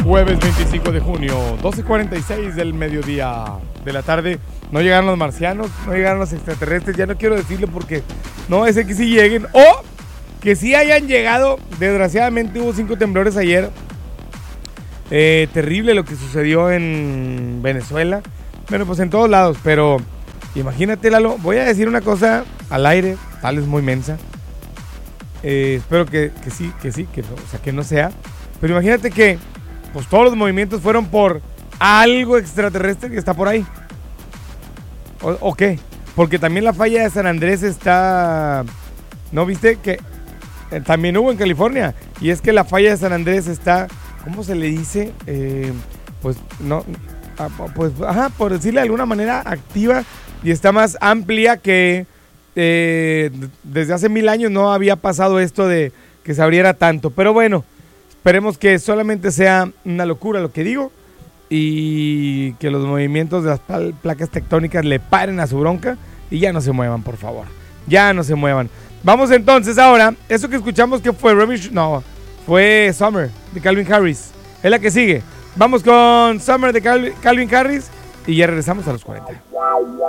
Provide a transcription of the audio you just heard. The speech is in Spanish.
Jueves 25 de junio, 12:46 del mediodía de la tarde. No llegaron los marcianos, no llegaron los extraterrestres. Ya no quiero decirlo porque no es que sí lleguen o que sí hayan llegado. Desgraciadamente hubo 5 temblores ayer. Terrible lo que sucedió en Venezuela. Bueno, pues en todos lados, pero imagínate, Lalo, voy a decir una cosa al aire, tal vez muy mensa. Espero que sí, que no, o sea, que no sea. Pero imagínate que pues todos los movimientos fueron por algo extraterrestre que está por ahí. ¿O qué? Porque también la falla de San Andrés está... ¿No viste? Que también hubo en California. Y es que la falla de San Andrés está... ¿Cómo se le dice? Pues no... Pues, por decirle de alguna manera, activa. Y está más amplia que... desde hace 1000 años no había pasado esto de que se abriera tanto. Pero bueno... Esperemos que solamente sea una locura lo que digo y que los movimientos de las placas tectónicas le paren a su bronca y ya no se muevan, por favor. Ya no se muevan. Vamos entonces ahora. Eso que escuchamos que fue fue Summer de Calvin Harris. Es la que sigue. Vamos con Summer de Calvin Harris y ya regresamos a los 40.